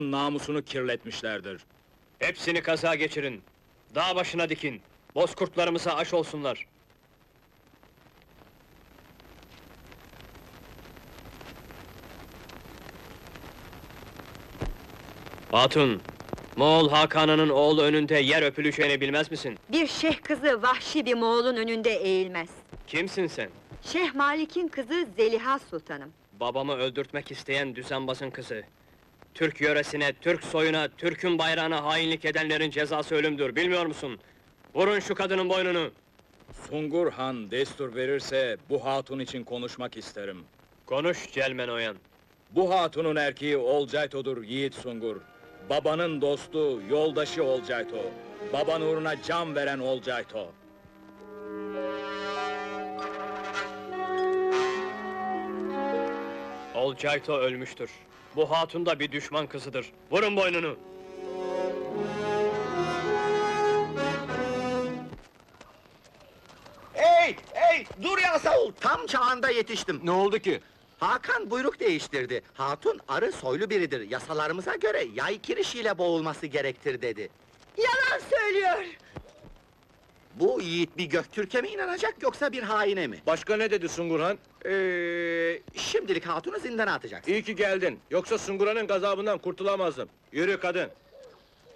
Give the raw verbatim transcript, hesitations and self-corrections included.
namusunu kirletmişlerdir. Hepsini kaza geçirin. Dağ başına dikin. Bozkurtlarımıza aş olsunlar. Hatun, Moğol Hakan'ın oğlu önünde yer öpüleceğini bilmez misin? Bir şeyh kızı vahşi bir Moğol'un önünde eğilmez. Kimsin sen? Şeyh Malik'in kızı Zeliha Sultanım. Babamı öldürtmek isteyen düzenbazın kızı. Türk yöresine, Türk soyuna, Türk'ün bayrağına hainlik edenlerin cezası ölümdür, bilmiyor musun? Vurun şu kadının boynunu! Sungur Han destur verirse, bu hatun için konuşmak isterim. Konuş Celmen Oyan! Bu hatunun erkeği Olcayto'dur Yiğit Sungur. Babanın dostu, yoldaşı Olcayto. Baban uğruna can veren Olcayto. Olcayto ölmüştür. Bu hatun da bir düşman kızıdır. Vurun boynunu! Hey, hey, dur ya Saul! Tam çağında yetiştim. Ne oldu ki? Hakan buyruk değiştirdi. Hatun arı soylu biridir. Yasalarımıza göre yay kirişiyle boğulması gerektir dedi. Yalan söylüyor! Bu yiğit bir Göktürk'e mi inanacak yoksa bir haine mi? Başka ne dedi Sungurhan? Ee, şimdilik hatunu zindana atacaksın. İyi ki geldin. Yoksa Sungurhan'ın gazabından kurtulamazdım. Yürü kadın.